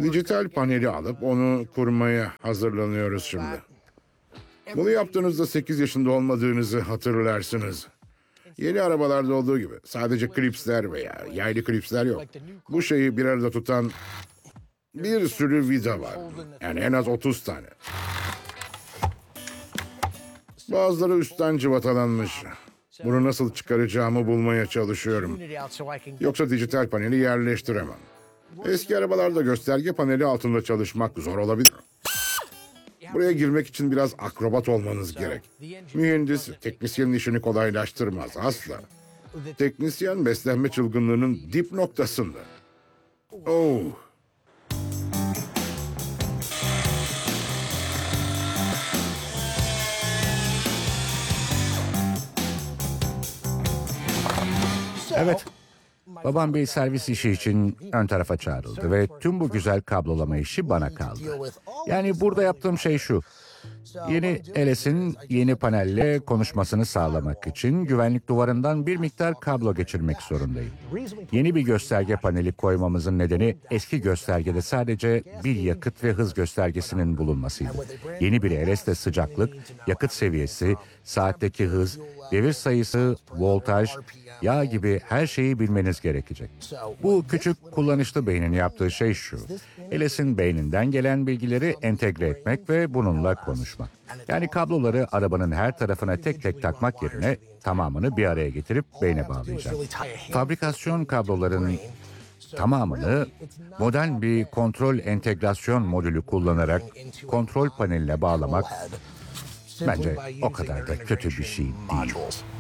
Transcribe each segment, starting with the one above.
Dijital paneli alıp onu kurmaya hazırlanıyoruz şimdi. Bunu yaptığınızda 8 yaşında olmadığınızı hatırlarsınız. Yeni arabalarda olduğu gibi sadece klipsler veya yaylı klipsler yok. Bu şeyi bir arada tutan bir sürü vida var. Yani en az 30 tane. Bazıları üstten cıvatalanmış. Bunu nasıl çıkaracağımı bulmaya çalışıyorum. Yoksa dijital paneli yerleştiremem. Eski arabalarda gösterge paneli altında çalışmak zor olabilir. Buraya girmek için biraz akrobat olmanız gerek. Mühendis, teknisyenin işini kolaylaştırmaz asla. Teknisyen beslenme çılgınlığının dip noktasında. Oh. Evet. Babam bir servis işi için ön tarafa çağrıldı ve tüm bu güzel kablolama işi bana kaldı. Yani burada yaptığım şey şu. Yeni Eles'in yeni panelle konuşmasını sağlamak için güvenlik duvarından bir miktar kablo geçirmek zorundayım. Yeni bir gösterge paneli koymamızın nedeni eski göstergede sadece bir yakıt ve hız göstergesinin bulunmasıydı. Yeni bir Eles'te sıcaklık, yakıt seviyesi, saatteki hız, devir sayısı, voltaj, yağ gibi her şeyi bilmeniz gerekecek. Bu küçük kullanışlı beynin yaptığı şey şu. Eles'in beyninden gelen bilgileri entegre etmek ve bununla konuşmak. Yani kabloları arabanın her tarafına tek tek takmak yerine tamamını bir araya getirip beyne bağlayacağım. Fabrikasyon kabloların tamamını modern bir kontrol entegrasyon modülü kullanarak kontrol paneline bağlamak bence o kadar da kötü bir şey değil.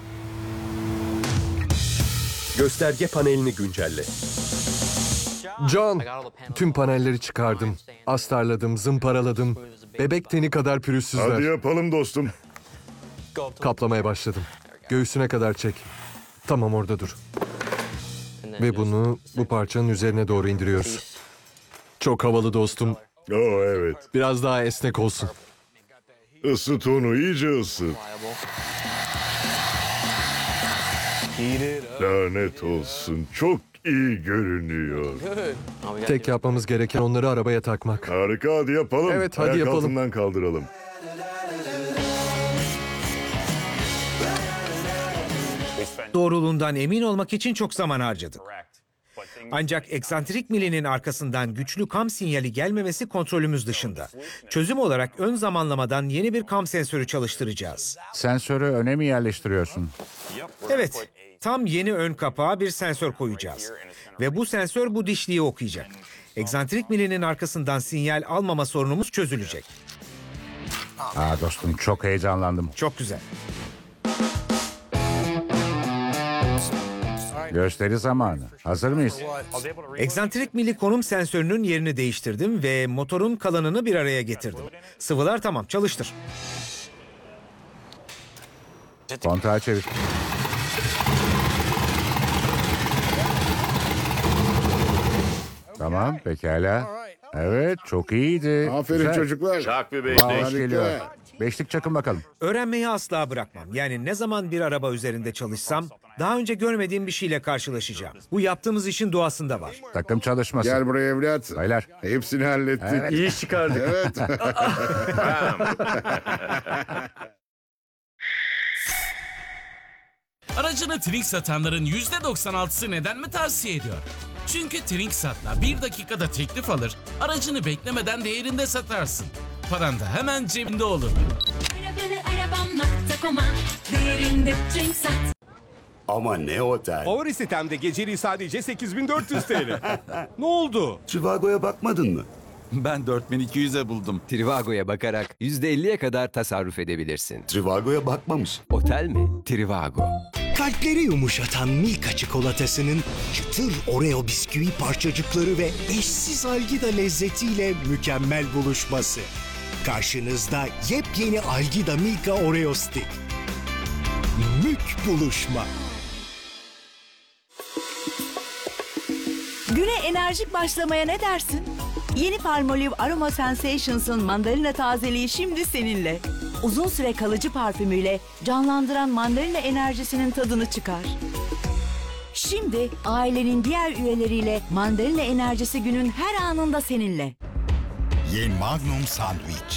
Gösterge panelini güncelle. John, tüm panelleri çıkardım. Astarladım, zımparaladım. Bebek teni kadar pürüzsüzler. Hadi yapalım dostum. Kaplamaya başladım. Göğsüne kadar çek. Tamam, orada dur. Ve bunu bu parçanın üzerine doğru indiriyoruz. Çok havalı dostum. Oh evet. Biraz daha esnek olsun. Isıt onu, iyice ısıt. Lanet olsun, çok iyi görünüyor. Tek yapmamız gereken onları arabaya takmak. Harika, hadi yapalım. Evet, hadi Ayak yapalım. altından kaldıralım. Doğruluğundan emin olmak için çok zaman harcadık. Ancak eksantrik milinin arkasından güçlü kam sinyali gelmemesi kontrolümüz dışında. Çözüm olarak ön zamanlamadan yeni bir kam sensörü çalıştıracağız. Sensörü öne mi yerleştiriyorsun? Evet, tam yeni ön kapağa bir sensör koyacağız. Ve bu sensör bu dişliği okuyacak. Eksantrik milinin arkasından sinyal almama sorunumuz çözülecek. Dostum, çok heyecanlandım. Çok güzel. Gösteri zamanı. Hazır mıyız? Eksantrik mili konum sensörünün yerini değiştirdim ve motorun kalanını bir araya getirdim. Sıvılar tamam, çalıştır. Kontağı çevir. Tamam, pekala. Evet, çok iyiydi. Aferin Güzel. çocuklar. Çak bir Bağlaç beşlik. geliyor. Beşlik çakın bakalım. Öğrenmeyi asla bırakmam. Yani ne zaman bir araba üzerinde çalışsam daha önce görmediğim bir şeyle karşılaşacağım. Bu yaptığımız işin doğasında var. Takım çalışması. Gel buraya evlat. Baylar. Hepsini hallettik. Evet. İyi iş çıkardık. Evet. Aracını Trink satanların %96'sı neden mi tavsiye ediyor? Çünkü Trinksat'la 1 dakikada teklif alır, aracını beklemeden değerinde satarsın. Paran da hemen cebinde olur. Arabam.com'a değerinde Trinksat. Ama ne otel? Favori sitemde geceliği sadece 8400 TL. Ne oldu? Trivago'ya bakmadın mı? Ben 4200'e buldum. Trivago'ya bakarak %50'ye kadar tasarruf edebilirsin. Trivago'ya bakmamış. Otel mi? Trivago. Kalpleri yumuşatan Milka çikolatasının çıtır Oreo bisküvi parçacıkları ve eşsiz Algida lezzetiyle mükemmel buluşması. Karşınızda yepyeni Algida Milka Oreo Stick. Mük buluşma. Güne enerjik başlamaya ne dersin? Yeni Palmolive Aroma Sensations'ın mandalina tazeliği şimdi seninle. Uzun süre kalıcı parfümüyle canlandıran mandalina enerjisinin tadını çıkar. Şimdi ailenin diğer üyeleriyle mandalina enerjisi günün her anında seninle. Ye Magnum Sandwich.